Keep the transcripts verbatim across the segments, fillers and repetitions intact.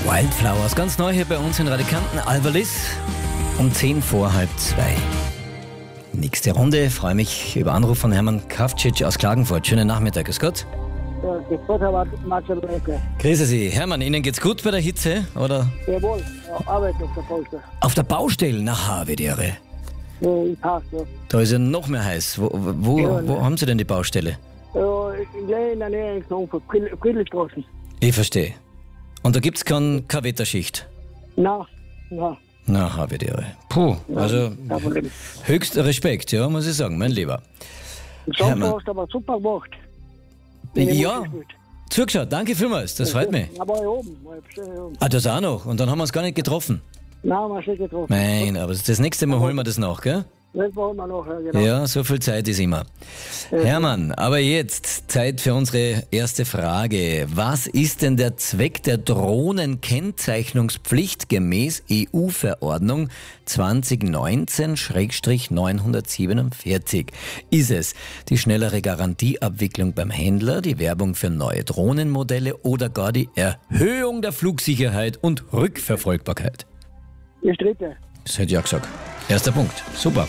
Wildflowers, ganz neu hier bei uns in Radikanten. Alverlis um zehn vor halb zwei. Nächste Runde, freue mich über Anruf von Hermann Kravcic aus Klagenfurt. Schönen Nachmittag, grüß Gott. Ja, grüß Gott, Herr Marcel Blanke. Grüße Sie. Hermann, Ihnen geht's gut bei der Hitze, oder? Jawohl, ja, arbeite auf der Baustelle. Auf der Baustelle? Na, wie die Irre. Ja, ich hasse ja. Da ist ja noch mehr heiß. Wo, wo, Ja, wo ne. haben Sie denn die Baustelle? Ja, ich lebe in der Nähe in Knopf, Friedrichstraßen. Ich verstehe. Und da gibt's kein, keine Wetterschicht? Na, na. Na, habe die Irre. Puh, also Davon rede ich. höchster Respekt, ja, muss ich sagen, mein Lieber. Sonst Hermann. hast du aber super gemacht. Bin ich Ja, mitgespielt. zugeschaut, danke vielmals, das freut mich. Da war ich oben, war ich bestimmt oben. Ah, das auch noch, und dann haben wir uns gar nicht getroffen. Nein, wir haben schon getroffen. Nein, aber das nächste Mal holen wir das nach, gell? Das wollen wir nachher, genau. Ja, so viel Zeit ist immer. Hermann, aber jetzt Zeit für unsere erste Frage. Was ist denn der Zweck der Drohnenkennzeichnungspflicht gemäß E U-Verordnung zwanzig neunzehn neunhundertsiebenundvierzig? Ist es die schnellere Garantieabwicklung beim Händler, die Werbung für neue Drohnenmodelle oder gar die Erhöhung der Flugsicherheit und Rückverfolgbarkeit? Das dritte. Das hätte ich auch gesagt. Erster Punkt. Super.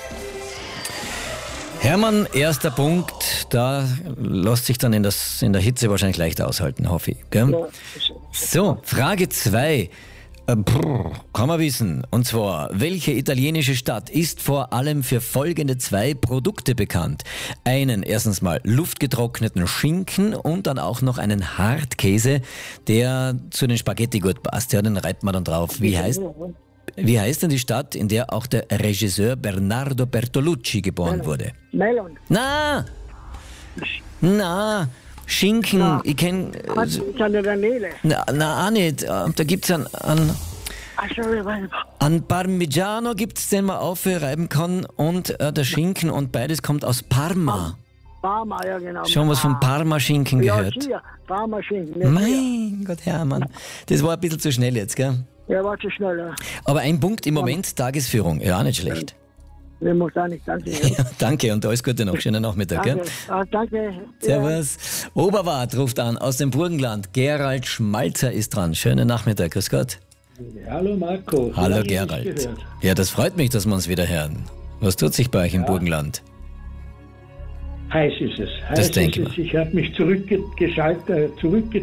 Hermann, erster Punkt. Da lässt sich dann in, das, in der Hitze wahrscheinlich leicht aushalten, hoffe ich. Gell? Ja, So, Frage zwei. Kann man wissen. Und zwar, welche italienische Stadt ist vor allem für folgende zwei Produkte bekannt? Einen, erstens mal luftgetrockneten Schinken und dann auch noch einen Hartkäse, der zu den Spaghetti gut passt. Ja, den reibt man dann drauf. Wie heißt Wie heißt denn die Stadt, in der auch der Regisseur Bernardo Bertolucci geboren wurde? Mailand. Na, na, Schinken, Na. ich kenn, äh, Hat ich an der Nele. na, na auch nicht, Äh, da gibt's an, an, Ach so, ich weiß nicht. an Parmigiano gibt's, den man aufreiben kann und äh, der Schinken und beides kommt aus Parma. Parma, ja genau. Schon was von Parma-Schinken Ja, gehört? sicher. Parma Schinken. Ja, Mein Gott, Hermann, das war ein bisschen zu schnell jetzt, gell? ja, war zu schnell. Ja. Aber ein Punkt im Moment, Tagesführung, ja, nicht schlecht. Wir muss da nicht danke. Ja, danke und alles Gute noch. Schönen Nachmittag. Danke. Gell? Ah, danke. Servus. Oberwart ruft an aus dem Burgenland. Gerald Schmalzer ist dran. Schönen Nachmittag. Grüß Gott. Hallo Marco. Hallo Lange nicht Gerald. gehört. Ja, das freut mich, dass wir uns wieder hören. Was tut sich bei euch im Burgenland? Heiß ist es. Heiß Das ist denke es. Ich habe mich zurückgeschaltet, zurückge